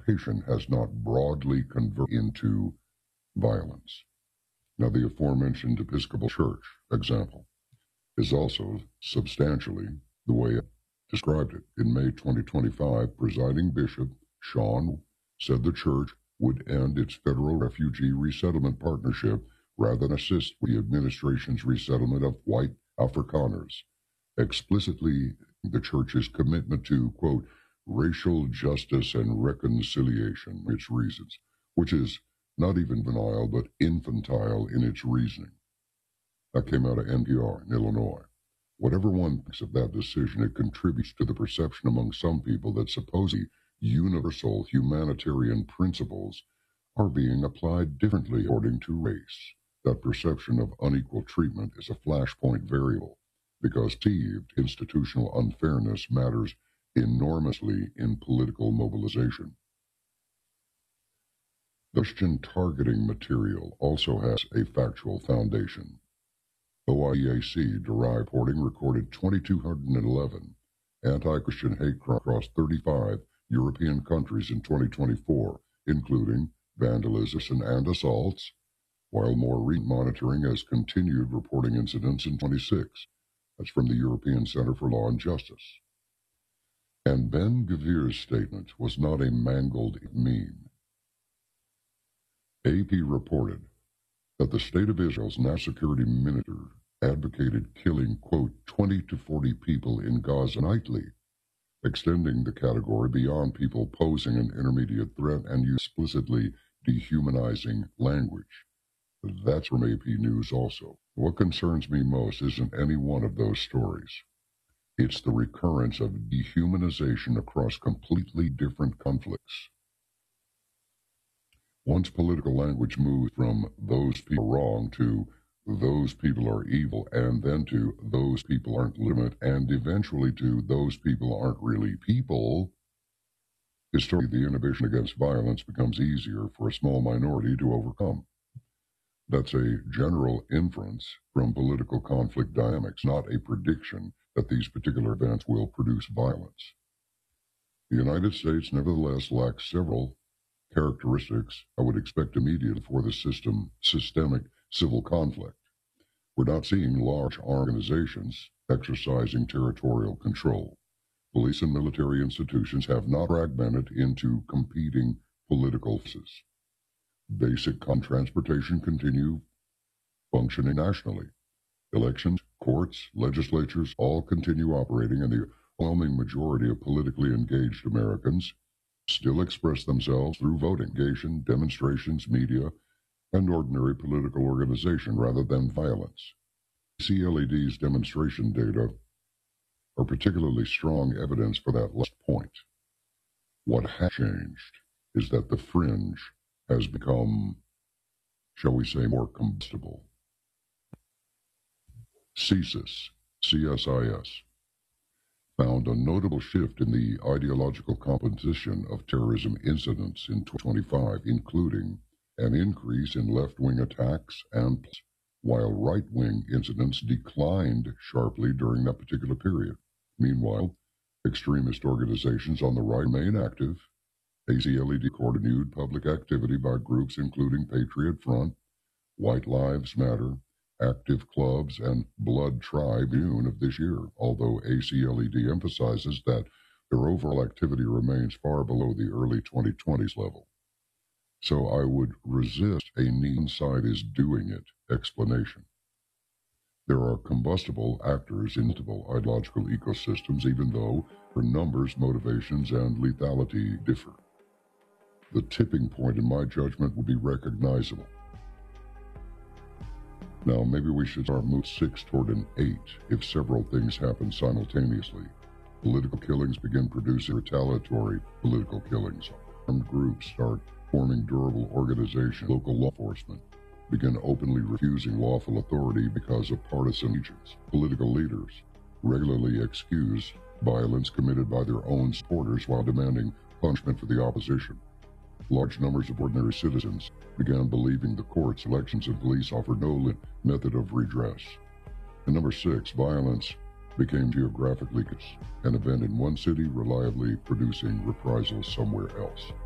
participation has not broadly converted into violence. Now, the aforementioned Episcopal Church example is also substantially the way I described it. In May 2025, presiding Bishop Sean said the church would end its federal refugee resettlement partnership rather than assist with the administration's resettlement of white Afrikaners, explicitly the church's commitment to, quote, racial justice and reconciliation, its reasons, which is not even banal but infantile in its reasoning. That came out of NPR in Illinois. Whatever one thinks of that decision, it contributes to the perception among some people that supposedly universal humanitarian principles are being applied differently according to race. That perception of unequal treatment is a flashpoint variable because perceived institutional unfairness matters enormously in political mobilization. The Christian targeting material also has a factual foundation. OIEAC-derived reporting recorded 2,211 anti-Christian hate crimes across 35 European countries in 2024, including vandalism and assaults, while more recent monitoring has continued reporting incidents in 26. That's from the European Center for Law and Justice. And Ben-Gvir's statement was not a mangled meme. AP reported that the State of Israel's National Security Minister advocated killing, quote, 20 to 40 people in Gaza nightly, extending the category beyond people posing an intermediate threat and explicitly dehumanizing language. That's from AP News also. What concerns me most isn't any one of those stories. It's the recurrence of dehumanization across completely different conflicts. Once political language moves from those people are wrong to those people are evil, and then to those people aren't legitimate, and eventually to those people aren't really people, historically the inhibition against violence becomes easier for a small minority to overcome. That's a general inference from political conflict dynamics, not a prediction that these particular events will produce violence. The United States nevertheless lacks several characteristics I would expect immediately for the systemic civil conflict. We're not seeing large organizations exercising territorial control. Police and military institutions have not fragmented into competing political forces. Basic transportation continue functioning nationally. Elections, courts, legislatures all continue operating, and the overwhelming majority of politically engaged Americans still express themselves through voting, demonstrations, media, and ordinary political organization rather than violence. CLED's demonstration data are particularly strong evidence for that last point. What has changed is that the fringe has become, shall we say, more combustible. CSIS, found a notable shift in the ideological composition of terrorism incidents in 2025, including an increase in left-wing attacks, and while right-wing incidents declined sharply during that particular period. Meanwhile, extremist organizations on the right remain active. ACLED continued public activity by groups including Patriot Front, White Lives Matter, Active Clubs, and Blood Tribe in June of this year, although ACLED emphasizes that their overall activity remains far below the early 2020s level. So I would resist a "one side is doing it" explanation. There are combustible actors in multiple ideological ecosystems, even though their numbers, motivations, and lethality differ. The tipping point, in my judgment, would be recognizable. Now, maybe we should start move 6 toward an 8 if several things happen simultaneously. Political killings begin producing retaliatory political killings. Armed groups start forming durable organizations. Local law enforcement begin openly refusing lawful authority because of partisan allegiance. Political leaders regularly excuse violence committed by their own supporters while demanding punishment for the opposition. Large numbers of ordinary citizens began believing the courts, elections, and police offered no method of redress. And number 6, violence became geographically an event in one city, reliably producing reprisals somewhere else.